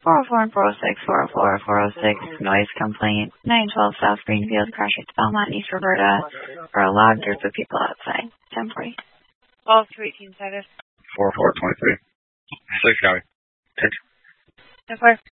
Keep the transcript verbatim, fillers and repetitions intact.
four oh four and four oh six, four oh four, four oh six, noise complaint, nine twelve South Greenfield, crash at Belmont, East Roberta, for a loud group of people outside. ten forty. twelve to eighteen service. four four twenty-three. six, copy. Take. ten four.